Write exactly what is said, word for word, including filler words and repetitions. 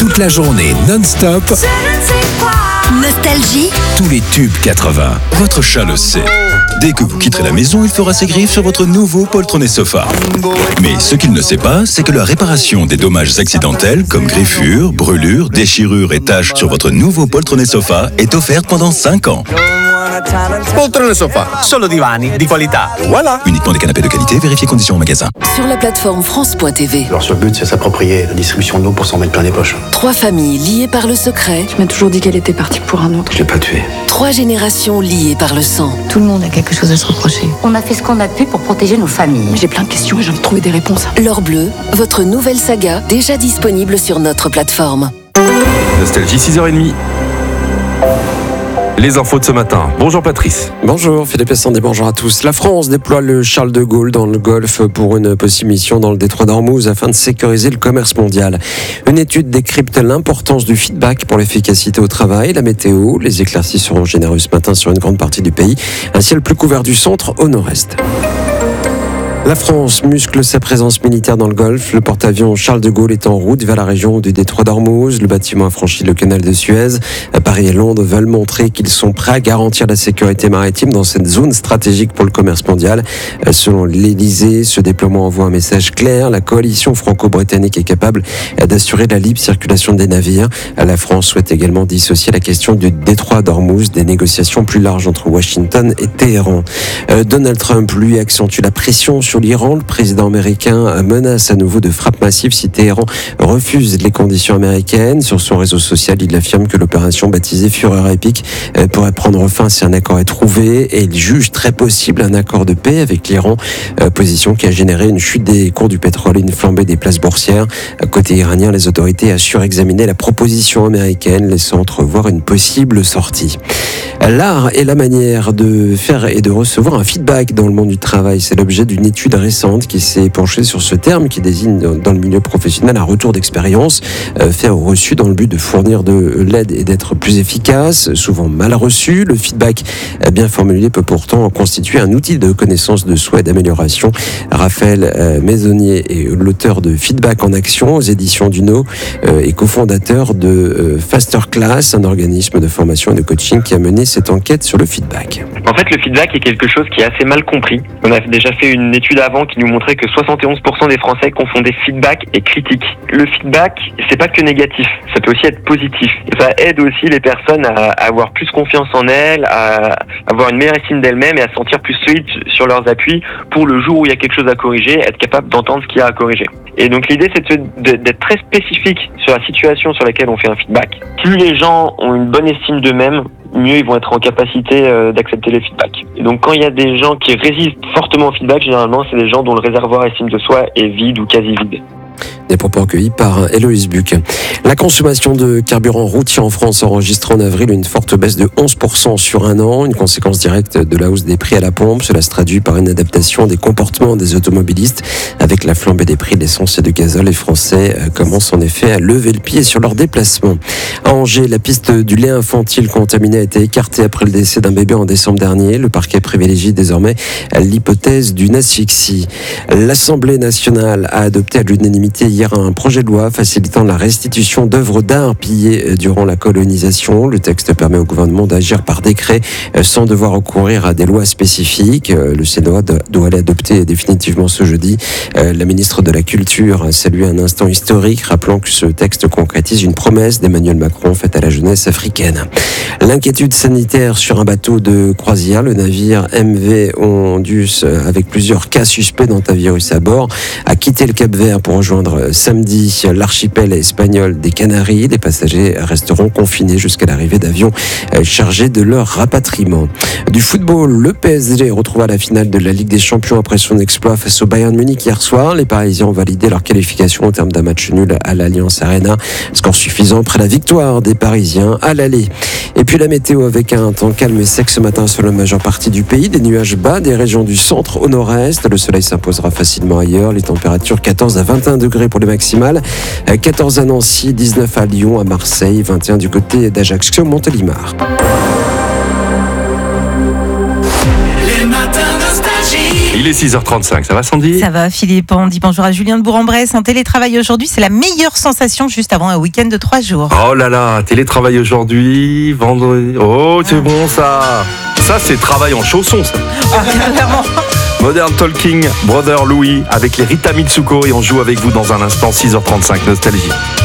toute la journée non-stop. Nostalgie. Tous les tubes quatre-vingts. Votre chat le sait. Dès que vous quitterez la maison, il fera ses griffes sur votre nouveau poltronné sofa. Mais ce qu'il ne sait pas, c'est que la réparation des dommages accidentels comme griffures, brûlures, déchirures et taches sur votre nouveau poltronné sofa est offerte pendant cinq ans. Poltrone sofa, solo divani di qualità. Voilà. Uniquement des canapés de qualité, vérifiez conditions au magasin. Sur la plateforme France point T V. Leur seul but, c'est s'approprier la distribution de l'eau pour s'en mettre plein les poches. Trois familles liées par le secret. Tu m'as toujours dit qu'elle était partie pour un autre. Je l'ai pas tué. Trois générations liées par le sang. Tout le monde a quelque chose à se reprocher. On a fait ce qu'on a pu pour protéger nos familles. J'ai plein de questions et j'ai envie de trouver des réponses. L'Or Bleu, votre nouvelle saga, déjà disponible sur notre plateforme. Nostalgie six heures trente. Les infos de ce matin. Bonjour Patrice. Bonjour Philippe Sandé, bonjour à tous. La France déploie le Charles de Gaulle dans le Golfe pour une possible mission dans le détroit d'Ormuz afin de sécuriser le commerce mondial. Une étude décrypte l'importance du feedback pour l'efficacité au travail, la météo. Les éclaircies seront généreuses ce matin sur une grande partie du pays. Un ciel plus couvert du centre au nord-est. La France muscle sa présence militaire dans le Golfe. Le porte-avions Charles de Gaulle est en route vers la région du détroit d'Ormuz. Le bâtiment a franchi le canal de Suez. Paris et Londres veulent montrer qu'ils sont prêts à garantir la sécurité maritime dans cette zone stratégique pour le commerce mondial. Selon l'Élysée, ce déploiement envoie un message clair. La coalition franco-britannique est capable d'assurer la libre circulation des navires. La France souhaite également dissocier la question du détroit d'Ormuz des négociations plus larges entre Washington et Téhéran. Donald Trump, lui, accentue la pression sur l'Iran. Le président américain menace à nouveau de frappes massives si Téhéran refuse les conditions américaines. Sur son réseau social, il affirme que l'opération baptisée Fureur épique pourrait prendre fin si un accord est trouvé et il juge très possible un accord de paix avec l'Iran, position qui a généré une chute des cours du pétrole et une flambée des places boursières. Côté iranien, les autorités assurent examiner la proposition américaine, laissant entrevoir une possible sortie. L'art est la manière de faire et de recevoir un feedback dans le monde du travail. C'est l'objet d'une étude récente qui s'est penchée sur ce terme qui désigne dans le milieu professionnel un retour d'expérience euh, fait ou reçu dans le but de fournir de l'aide et d'être plus efficace, souvent mal reçu. Le feedback bien formulé peut pourtant constituer un outil de connaissance de soi et d'amélioration. Raphaël euh, Maisonnier est l'auteur de Feedback en action aux éditions Duno euh, et cofondateur de euh, Faster Class, un organisme de formation et de coaching qui a mené cette enquête sur le feedback. En fait, le feedback est quelque chose qui est assez mal compris. On a déjà fait une étude avant qui nous montrait que soixante et onze pour cent des Français confondaient feedback et critique. Le feedback, c'est pas que négatif, ça peut aussi être positif. Ça aide aussi les personnes à avoir plus confiance en elles, à avoir une meilleure estime d'elles-mêmes et à se sentir plus solides sur leurs appuis pour le jour où il y a quelque chose à corriger, être capable d'entendre ce qu'il y a à corriger. Et donc l'idée, c'est d'être très spécifique sur la situation sur laquelle on fait un feedback. Plus les gens ont une bonne estime d'eux-mêmes, mieux ils vont être en capacité euh, d'accepter les feedbacks. Et donc quand il y a des gens qui résistent fortement au feedback, généralement c'est des gens dont le réservoir estime de soi est vide ou quasi vide. Des propos recueillis par Héloïse Buc. La consommation de carburant routier en France enregistre en avril une forte baisse de onze pour cent sur un an, une conséquence directe de la hausse des prix à la pompe. Cela se traduit par une adaptation des comportements des automobilistes. Avec la flambée des prix de l'essence et du gazole, les Français commencent en effet à lever le pied sur leurs déplacements. À Angers, la piste du lait infantile contaminé a été écartée après le décès d'un bébé en décembre dernier. Le parquet privilégie désormais l'hypothèse d'une asphyxie. L'Assemblée nationale a adopté à l'unanimité hier un projet de loi facilitant la restitution d'œuvres d'art pillées durant la colonisation. Le texte permet au gouvernement d'agir par décret sans devoir recourir à des lois spécifiques. Le Sénat doit l'adopter définitivement ce jeudi. La ministre de la Culture a salué un instant historique, rappelant que ce texte concrétise une promesse d'Emmanuel Macron faite à la jeunesse africaine. L'inquiétude sanitaire sur un bateau de croisière, le navire M V Ondus, avec plusieurs cas suspects d'hantavirus à bord, a quitté le Cap-Vert pour rejoindre samedi l'archipel espagnol des Canaries. Les passagers resteront confinés jusqu'à l'arrivée d'avions chargés de leur rapatriement. Du football, le P S G retrouva la finale de la Ligue des Champions après son exploit face au Bayern Munich hier soir. Les Parisiens ont validé leur qualification au terme d'un match nul à l'Allianz Arena. Score suffisant après la victoire des Parisiens à l'aller. Et puis la météo avec un temps calme et sec ce matin sur la majeure partie du pays. Des nuages bas des régions du centre au nord-est. Le soleil s'imposera facilement ailleurs. Les températures quatorze à vingt et un degrés pour les maximales. quatorze à Nancy, dix-neuf à Lyon, à Marseille, vingt et un du côté d'Ajaccio, Montélimar. Les matins nostalgie. Il est six heures trente-cinq, ça va Sandy? Ça va Philippe, on dit bonjour à Julien de Bourg-en-Bresse. Un télétravail aujourd'hui, c'est la meilleure sensation juste avant un week-end de trois jours. Oh là là, télétravail aujourd'hui, vendredi. Oh, c'est bon ça. Ça, c'est travail en chaussons, ça. Ah, clairement. Modern Talking, Brother Louis, avec les Rita Mitsuko, et on joue avec vous dans un instant, six heures trente-cinq, Nostalgie.